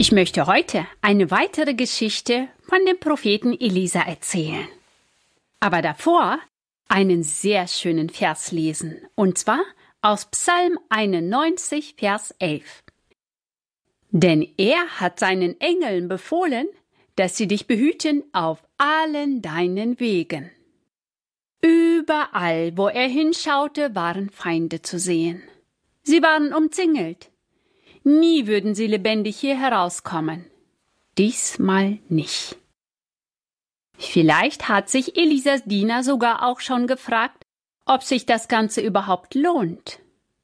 Ich möchte heute eine weitere Geschichte von dem Propheten Elisa erzählen. Aber davor einen sehr schönen Vers lesen, und zwar aus Psalm 91, Vers 11. Denn er hat seinen Engeln befohlen, dass sie dich behüten auf allen deinen Wegen. Überall, wo er hinschaute, waren Feinde zu sehen. Sie waren umzingelt. Nie würden sie lebendig hier herauskommen. Diesmal nicht. Vielleicht hat sich Elisas Diener sogar auch schon gefragt, ob sich das Ganze überhaupt lohnt.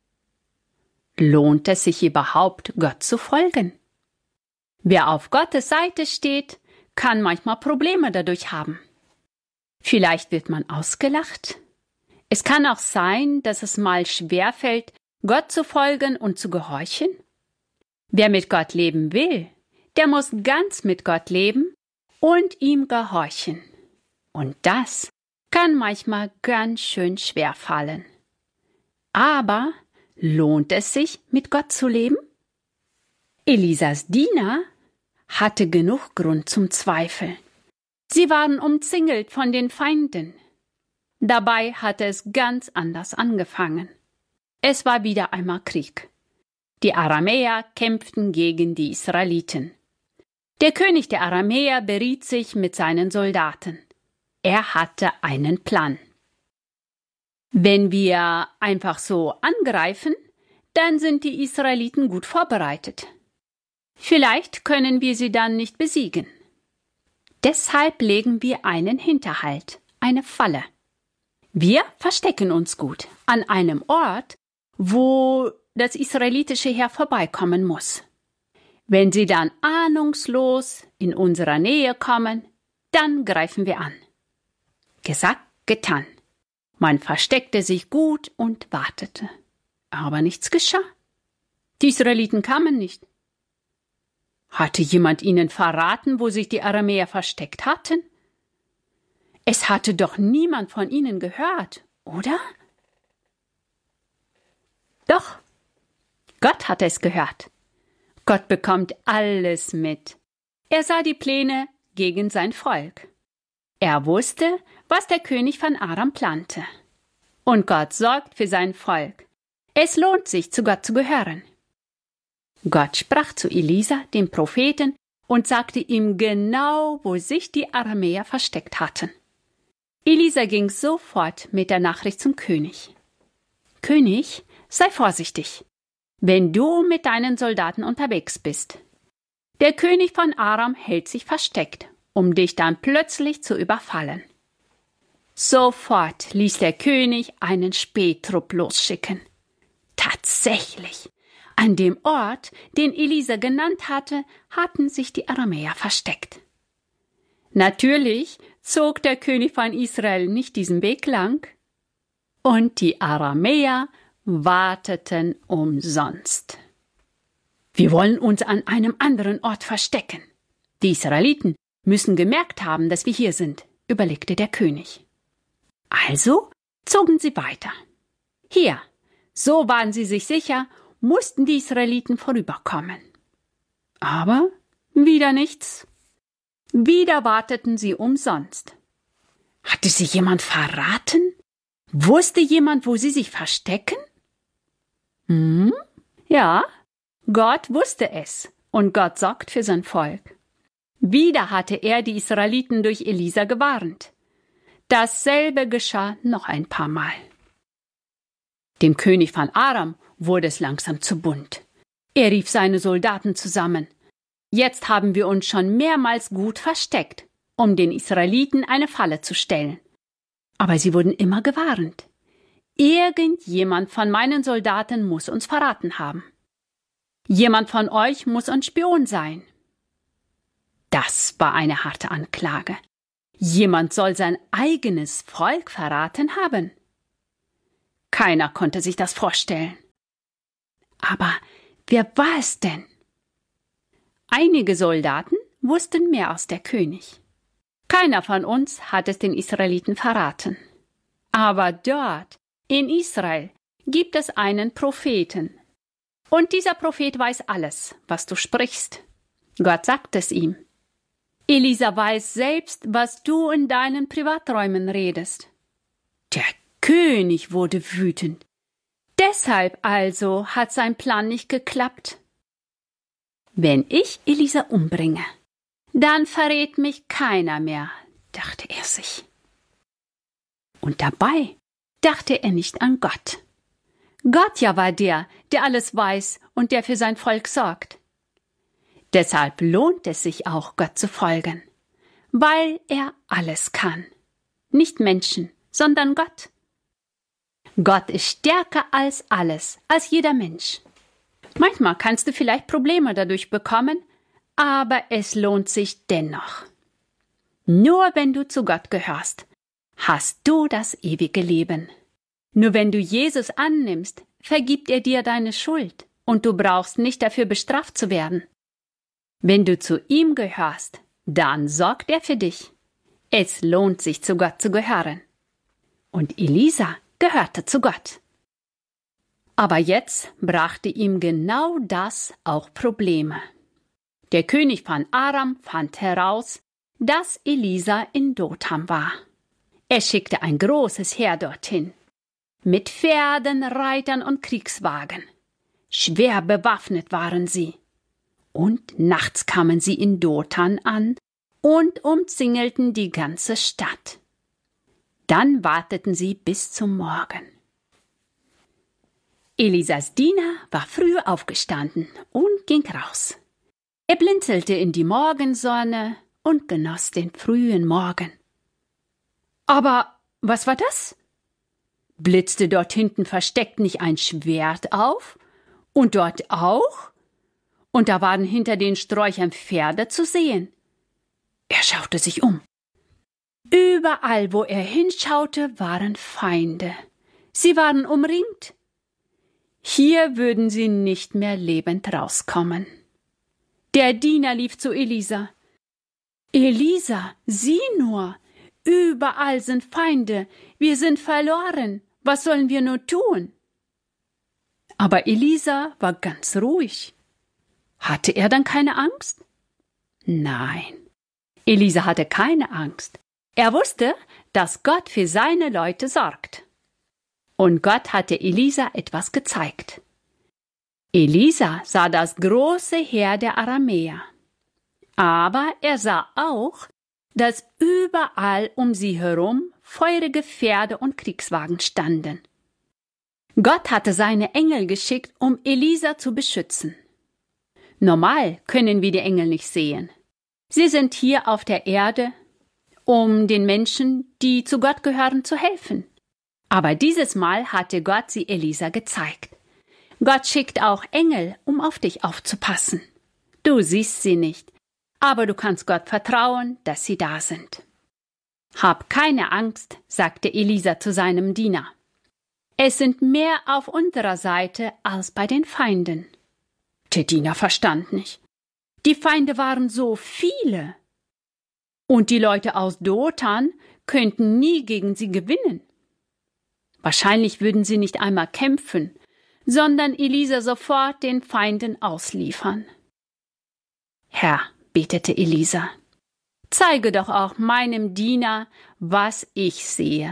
Lohnt es sich überhaupt, Gott zu folgen? Wer auf Gottes Seite steht, kann manchmal Probleme dadurch haben. Vielleicht wird man ausgelacht. Es kann auch sein, dass es mal schwerfällt, Gott zu folgen und zu gehorchen. Wer mit Gott leben will, der muss ganz mit Gott leben und ihm gehorchen. Und das kann manchmal ganz schön schwer fallen. Aber lohnt es sich, mit Gott zu leben? Elisas Diener hatte genug Grund zum Zweifel. Sie waren umzingelt von den Feinden. Dabei hatte es ganz anders angefangen. Es war wieder einmal Krieg. Die Aramäer kämpften gegen die Israeliten. Der König der Aramäer beriet sich mit seinen Soldaten. Er hatte einen Plan. Wenn wir einfach so angreifen, dann sind die Israeliten gut vorbereitet. Vielleicht können wir sie dann nicht besiegen. Deshalb legen wir einen Hinterhalt, eine Falle. Wir verstecken uns gut an einem Ort, wo das israelitische Heer vorbeikommen muss. Wenn sie dann ahnungslos in unserer Nähe kommen, dann greifen wir an. Gesagt, getan. Man versteckte sich gut und wartete. Aber nichts geschah. Die Israeliten kamen nicht. Hatte jemand ihnen verraten, wo sich die Aramäer versteckt hatten? Es hatte doch niemand von ihnen gehört, oder? Doch, Gott hatte es gehört. Gott bekommt alles mit. Er sah die Pläne gegen sein Volk. Er wusste, was der König von Aram plante. Und Gott sorgt für sein Volk. Es lohnt sich, zu Gott zu gehören. Gott sprach zu Elisa, dem Propheten, und sagte ihm genau, wo sich die Aramäer versteckt hatten. Elisa ging sofort mit der Nachricht zum König. König, sei vorsichtig, wenn du mit deinen Soldaten unterwegs bist. Der König von Aram hält sich versteckt, um dich dann plötzlich zu überfallen. Sofort ließ der König einen Spähtrupp losschicken. Tatsächlich, an dem Ort, den Elisa genannt hatte, hatten sich die Aramäer versteckt. Natürlich zog der König von Israel nicht diesen Weg lang, und die Aramäer warteten umsonst. Wir wollen uns an einem anderen Ort verstecken. Die Israeliten müssen gemerkt haben, dass wir hier sind, überlegte der König. Also zogen sie weiter. Hier, so waren sie sich sicher, mussten die Israeliten vorüberkommen. Aber wieder nichts. Wieder warteten sie umsonst. Hatte sie jemand verraten? Wusste jemand, wo sie sich verstecken? Ja, Gott wusste es, und Gott sorgt für sein Volk. Wieder hatte er die Israeliten durch Elisa gewarnt. Dasselbe geschah noch ein paar Mal. Dem König von Aram wurde es langsam zu bunt. Er rief seine Soldaten zusammen. Jetzt haben wir uns schon mehrmals gut versteckt, um den Israeliten eine Falle zu stellen. Aber sie wurden immer gewarnt. Irgendjemand von meinen Soldaten muss uns verraten haben. Jemand von euch muss ein Spion sein. Das war eine harte Anklage. Jemand soll sein eigenes Volk verraten haben. Keiner konnte sich das vorstellen. Aber wer war es denn? Einige Soldaten wussten mehr als der König. Keiner von uns hat es den Israeliten verraten. Aber dort, in Israel, gibt es einen Propheten. Und dieser Prophet weiß alles, was du sprichst. Gott sagt es ihm. Elisa weiß selbst, was du in deinen Privaträumen redest. Der König wurde wütend. Deshalb also hat sein Plan nicht geklappt. Wenn ich Elisa umbringe, dann verrät mich keiner mehr, dachte er sich. Und dabei dachte er nicht an Gott. Gott ja war der alles weiß und der für sein Volk sorgt. Deshalb lohnt es sich auch, Gott zu folgen, weil er alles kann. Nicht Menschen, sondern Gott. Gott ist stärker als alles, als jeder Mensch. Manchmal kannst du vielleicht Probleme dadurch bekommen, aber es lohnt sich dennoch. Nur wenn du zu Gott gehörst, hast du das ewige Leben. Nur wenn du Jesus annimmst, vergibt er dir deine Schuld und du brauchst nicht dafür bestraft zu werden. Wenn du zu ihm gehörst, dann sorgt er für dich. Es lohnt sich, zu Gott zu gehören. Und Elisa gehörte zu Gott. Aber jetzt brachte ihm genau das auch Probleme. Der König von Aram fand heraus, dass Elisa in Dotham war. Er schickte ein großes Heer dorthin, mit Pferden, Reitern und Kriegswagen. Schwer bewaffnet waren sie. Und nachts kamen sie in Dothan an und umzingelten die ganze Stadt. Dann warteten sie bis zum Morgen. Elisas Diener war früh aufgestanden und ging raus. Er blinzelte in die Morgensonne und genoss den frühen Morgen. Aber was war das? Blitzte dort hinten versteckt nicht ein Schwert auf? Und dort auch? Und da waren hinter den Sträuchern Pferde zu sehen. Er schaute sich um. Überall, wo er hinschaute, waren Feinde. Sie waren umringt. Hier würden sie nicht mehr lebend rauskommen. Der Diener lief zu Elisa. Elisa, sieh nur, überall sind Feinde, wir sind verloren, was sollen wir nur tun? Aber Elisa war ganz ruhig. Hatte er dann keine Angst? Nein, Elisa hatte keine Angst. Er wusste, dass Gott für seine Leute sorgt. Und Gott hatte Elisa etwas gezeigt. Elisa sah das große Heer der Aramäer. Aber er sah auch, dass überall um sie herum feurige Pferde und Kriegswagen standen. Gott hatte seine Engel geschickt, um Elisa zu beschützen. Normal können wir die Engel nicht sehen. Sie sind hier auf der Erde, um den Menschen, die zu Gott gehören, zu helfen. Aber dieses Mal hatte Gott sie Elisa gezeigt. Gott schickt auch Engel, um auf dich aufzupassen. Du siehst sie nicht, aber du kannst Gott vertrauen, dass sie da sind. Hab keine Angst, sagte Elisa zu seinem Diener. Es sind mehr auf unserer Seite als bei den Feinden. Der Diener verstand nicht. Die Feinde waren so viele. Und die Leute aus Dothan könnten nie gegen sie gewinnen. Wahrscheinlich würden sie nicht einmal kämpfen, sondern Elisa sofort den Feinden ausliefern. Herr, betete Elisa, zeige doch auch meinem Diener, was ich sehe.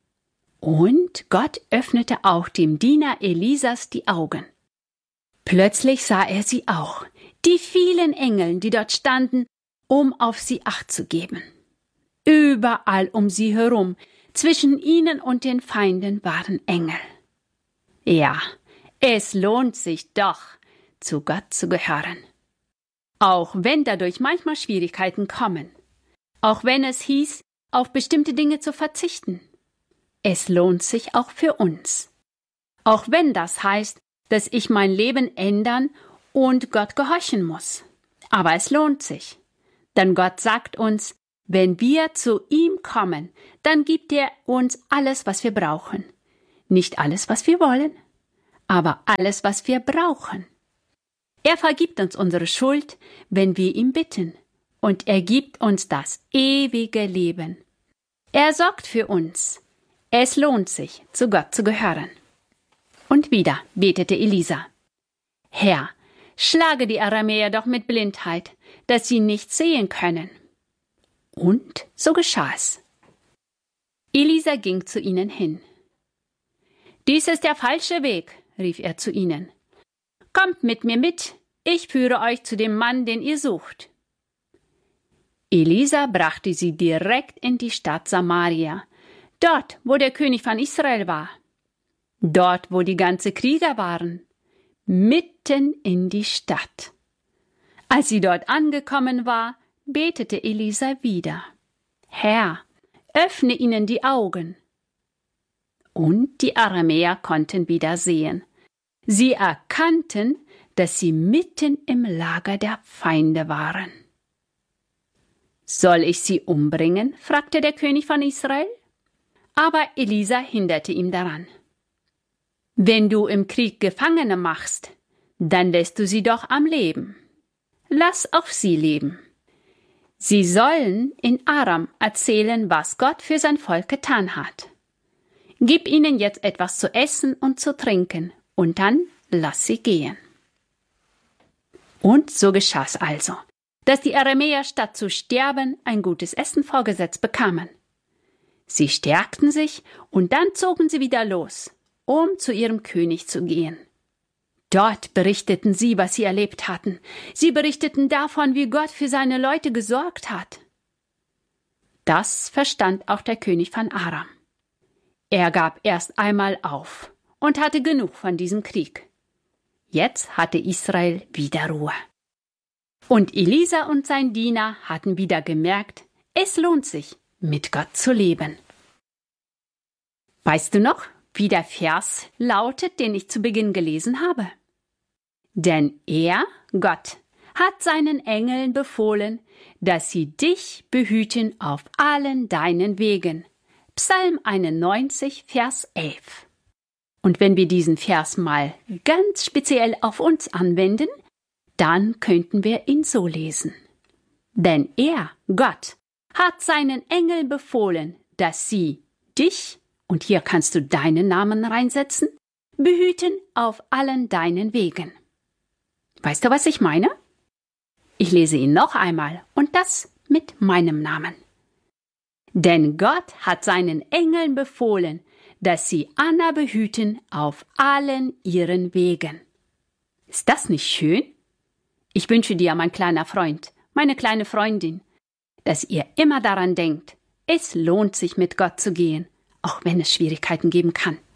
Und Gott öffnete auch dem Diener Elisas die Augen. Plötzlich sah er sie auch, die vielen Engel, die dort standen, um auf sie Acht zu geben. Überall um sie herum, zwischen ihnen und den Feinden waren Engel. Ja, es lohnt sich doch, zu Gott zu gehören. Auch wenn dadurch manchmal Schwierigkeiten kommen. Auch wenn es hieß, auf bestimmte Dinge zu verzichten. Es lohnt sich auch für uns. Auch wenn das heißt, dass ich mein Leben ändern und Gott gehorchen muss. Aber es lohnt sich. Denn Gott sagt uns, wenn wir zu ihm kommen, dann gibt er uns alles, was wir brauchen. Nicht alles, was wir wollen, aber alles, was wir brauchen. Er vergibt uns unsere Schuld, wenn wir ihn bitten. Und er gibt uns das ewige Leben. Er sorgt für uns. Es lohnt sich, zu Gott zu gehören. Und wieder betete Elisa. Herr, schlage die Aramäer doch mit Blindheit, dass sie nichts sehen können. Und so geschah es. Elisa ging zu ihnen hin. »Dies ist der falsche Weg«, rief er zu ihnen. »Kommt mit mir mit, ich führe euch zu dem Mann, den ihr sucht.« Elisa brachte sie direkt in die Stadt Samaria, dort, wo der König von Israel war, dort, wo die ganzen Krieger waren, mitten in die Stadt. Als sie dort angekommen war, betete Elisa wieder: »Herr, öffne ihnen die Augen.« Und die Aramäer konnten wieder sehen. Sie erkannten, dass sie mitten im Lager der Feinde waren. »Soll ich sie umbringen?« fragte der König von Israel. Aber Elisa hinderte ihn daran. »Wenn du im Krieg Gefangene machst, dann lässt du sie doch am Leben. Lass auch sie leben. Sie sollen in Aram erzählen, was Gott für sein Volk getan hat. Gib ihnen jetzt etwas zu essen und zu trinken, und dann lass sie gehen.« Und so geschah es also, dass die Aramäer statt zu sterben ein gutes Essen vorgesetzt bekamen. Sie stärkten sich und dann zogen sie wieder los, um zu ihrem König zu gehen. Dort berichteten sie, was sie erlebt hatten. Sie berichteten davon, wie Gott für seine Leute gesorgt hat. Das verstand auch der König von Aram. Er gab erst einmal auf und hatte genug von diesem Krieg. Jetzt hatte Israel wieder Ruhe. Und Elisa und sein Diener hatten wieder gemerkt, es lohnt sich, mit Gott zu leben. Weißt du noch, wie der Vers lautet, den ich zu Beginn gelesen habe? Denn er, Gott, hat seinen Engeln befohlen, dass sie dich behüten auf allen deinen Wegen. Psalm 91, Vers 11. Und wenn wir diesen Vers mal ganz speziell auf uns anwenden, dann könnten wir ihn so lesen. Denn er, Gott, hat seinen Engeln befohlen, dass sie dich, und hier kannst du deinen Namen reinsetzen, behüten auf allen deinen Wegen. Weißt du, was ich meine? Ich lese ihn noch einmal, und das mit meinem Namen. Denn Gott hat seinen Engeln befohlen, dass sie Anna behüten auf allen ihren Wegen. Ist das nicht schön? Ich wünsche dir, mein kleiner Freund, meine kleine Freundin, dass ihr immer daran denkt, es lohnt sich, mit Gott zu gehen, auch wenn es Schwierigkeiten geben kann.